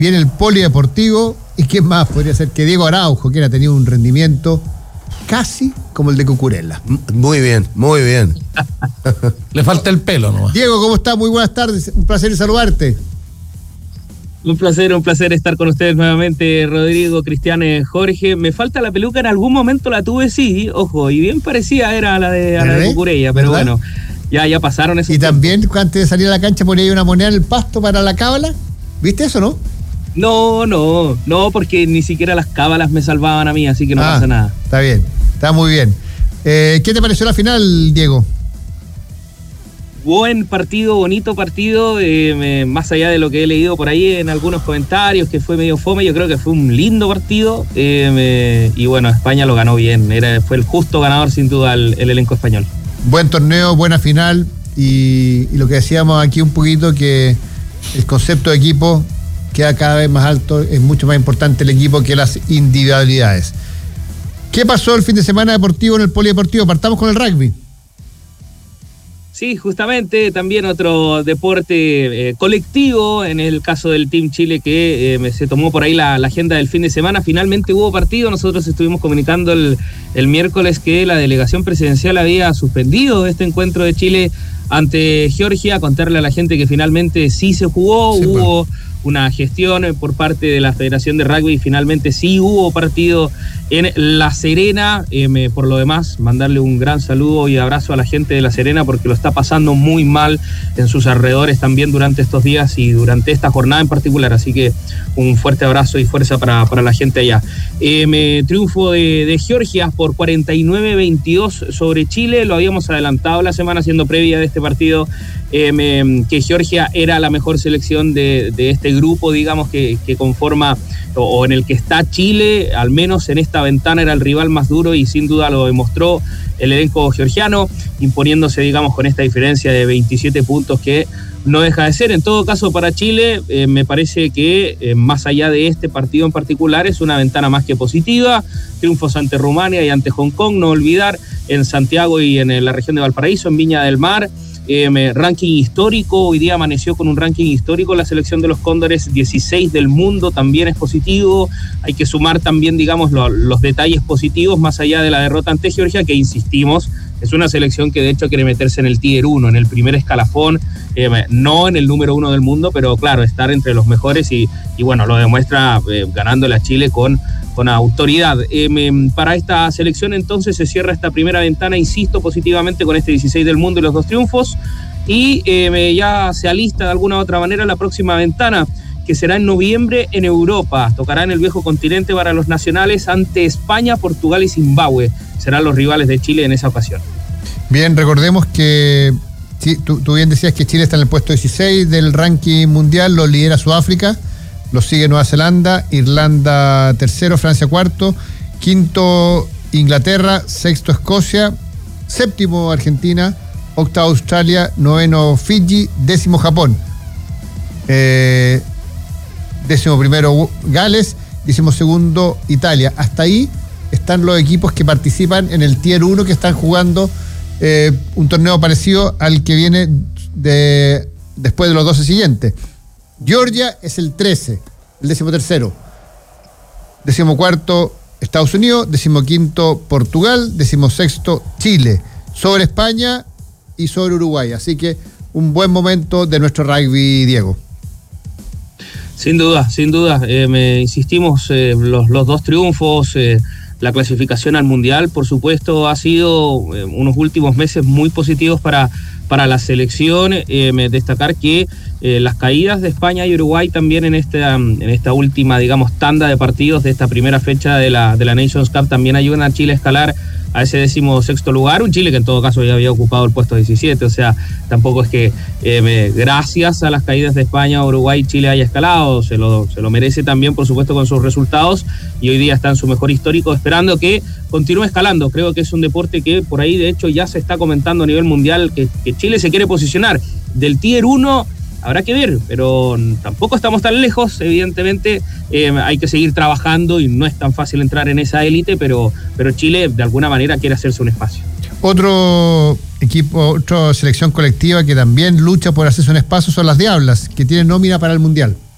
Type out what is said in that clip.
viene el polideportivo, y ¿quién más podría ser que Diego Araujo, que ha tenido un rendimiento casi como el de Cucurella? Muy bien, muy bien. Le falta el pelo nomás. Diego, ¿cómo estás? Muy buenas tardes, un placer saludarte. Un placer estar con ustedes nuevamente, Rodrigo, Cristian, Jorge. Me falta la peluca, en algún momento la tuve, sí, ojo, y bien parecida era a la de Cucurella, pero ¿verdad? Bueno, ya pasaron esos. Y tiempos. También, antes de salir a la cancha, ponía ahí una moneda en el pasto para la cábala. ¿Viste eso, no? No, porque ni siquiera las cábalas me salvaban a mí, así que no pasa nada. Está bien, está muy bien. ¿Qué te pareció la final, Diego? Buen partido, bonito partido, más allá de lo que he leído por ahí en algunos comentarios, que fue medio fome, yo creo que fue un lindo partido, y bueno, España lo ganó bien, fue el justo ganador sin duda el elenco español. Buen torneo, buena final, y lo que decíamos aquí un poquito, que el concepto de equipo queda cada vez más alto, es mucho más importante el equipo que las individualidades. ¿Qué pasó el fin de semana deportivo en el polideportivo? Partamos con el rugby. Sí, justamente, también otro deporte colectivo, en el caso del Team Chile, que se tomó por ahí la agenda del fin de semana. Finalmente hubo partido, nosotros estuvimos comunicando el miércoles que la delegación presidencial había suspendido este encuentro de Chile ante Georgia, contarle a la gente que finalmente sí se jugó, sí, hubo una gestión por parte de la Federación de Rugby y finalmente sí hubo partido en La Serena. Por lo demás, mandarle un gran saludo y abrazo a la gente de La Serena porque lo está pasando muy mal en sus alrededores también durante estos días y durante esta jornada en particular, así que un fuerte abrazo y fuerza para la gente allá. Triunfo de Georgia por 49-22 sobre Chile, lo habíamos adelantado la semana siendo previa de este partido, que Georgia era la mejor selección de este grupo, digamos, que conforma o en el que está Chile, al menos en esta ventana era el rival más duro y sin duda lo demostró el elenco georgiano, imponiéndose, digamos, con esta diferencia de 27 puntos que no deja de ser. En todo caso, para Chile, me parece que más allá de este partido en particular, es una ventana más que positiva. Triunfos ante Rumania y ante Hong Kong, no olvidar, en Santiago y en la región de Valparaíso, en Viña del Mar. Ranking histórico, hoy día amaneció con un ranking histórico la selección de los Cóndores, 16 del mundo, también es positivo. Hay que sumar también, digamos, los detalles positivos más allá de la derrota ante Georgia, que insistimos, es una selección que de hecho quiere meterse en el Tier 1, en el primer escalafón, no en el número 1 del mundo, pero claro, estar entre los mejores y bueno, lo demuestra ganándole a Chile con autoridad. Para esta selección entonces se cierra esta primera ventana, insisto, positivamente con este 16 del mundo y los 2 triunfos, y ya se alista de alguna u otra manera la próxima ventana, que será en noviembre en Europa. Tocará en el viejo continente para los nacionales ante España, Portugal y Zimbabue. Serán los rivales de Chile en esa ocasión. Bien, recordemos que sí, tú bien decías que Chile está en el puesto 16 del ranking mundial, lo lidera Sudáfrica, lo sigue Nueva Zelanda, Irlanda tercero, Francia cuarto, quinto Inglaterra, sexto Escocia, séptimo Argentina, octavo Australia, noveno Fiji, décimo Japón, décimo primero Gales, décimo segundo Italia. Hasta ahí están los equipos que participan en el Tier 1, que están jugando un torneo parecido al que viene después de los 12 siguientes. Georgia es el 13, el 13º. 14º Estados Unidos, 15º Portugal, 16º Chile, sobre España y sobre Uruguay. Así que un buen momento de nuestro rugby, Diego. Sin duda. Insistimos, los 2 triunfos, la clasificación al Mundial, por supuesto, ha sido unos últimos meses muy positivos para la selección. Destacar que las caídas de España y Uruguay también en esta última, digamos, tanda de partidos de esta primera fecha de la Nations Cup también ayudan a Chile a escalar a ese 16º lugar, un Chile que en todo caso ya había ocupado el puesto 17, o sea, tampoco es que gracias a las caídas de España, Uruguay, Chile haya escalado, se lo merece también, por supuesto, con sus resultados, y hoy día está en su mejor histórico, esperando que continúe escalando. Creo que es un deporte que por ahí de hecho ya se está comentando a nivel mundial, que Chile se quiere posicionar del Tier 1. Habrá que ver, pero tampoco estamos tan lejos, evidentemente. Hay que seguir trabajando y no es tan fácil entrar en esa élite, pero Chile de alguna manera quiere hacerse un espacio. Otro equipo, otra selección colectiva que también lucha por hacerse un espacio son las Diablas, que tienen nómina para el Mundial.